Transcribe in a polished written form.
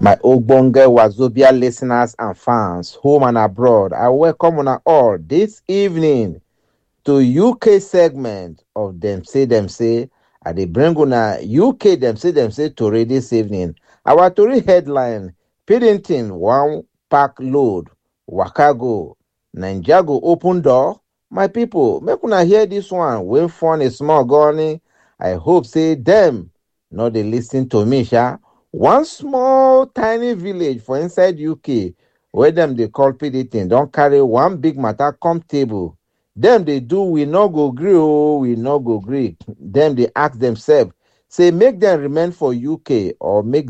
My Ogbonge Wazobia listeners and fans, home and abroad, I welcome on all this evening to UK segment of Them Say. I dey bring una UK Them Say Tori this evening. Our Tori headline, Paddington one pack load, waka go, Naija go open door. My people, make una hear this one wey fun a small gurney. I hope say them no dey listen to me, sha. One small tiny village for inside UK where them dey call Paddington don carry one big matter come table. Dem dey do we no go gree we no go gree. Dem dey ask themselves say make dem remain for UK or make